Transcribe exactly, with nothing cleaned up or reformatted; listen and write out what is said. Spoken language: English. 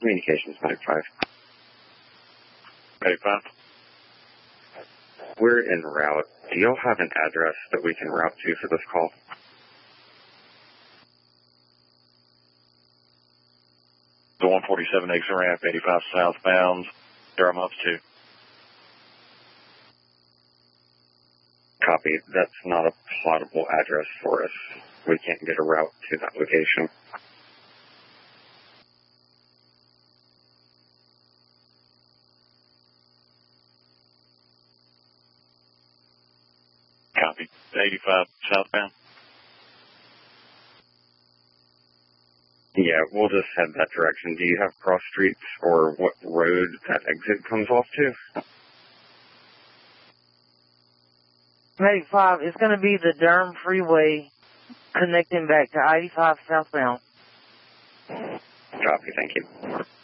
Communications ninety-five. ninety-five. We're en route. Do y'all have an address that we can route to for this call? The one forty-seven exit ramp, eighty-five southbound, Durham Hubs two. Copy. That's not a plottable address for us. We can't get a route to that location. Copy. eighty-five southbound. Yeah, we'll just head that direction. Do you have cross streets or what road that exit comes off to? eighty-five, it's going to be the Durham Freeway connecting back to eighty-five southbound. Copy, thank you.